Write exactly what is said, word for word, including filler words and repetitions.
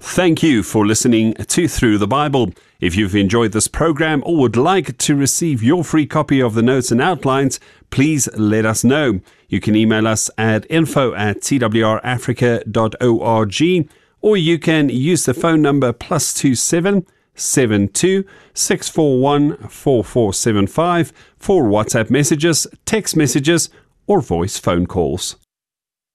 Thank you for listening to Through the Bible. If you've enjoyed this program or would like to receive your free copy of the notes and outlines, please let us know. You can email us at info at t w r africa dot org, or you can use the phone number plus two seven seven two six four one four four seven five for WhatsApp messages, text messages, or voice phone calls.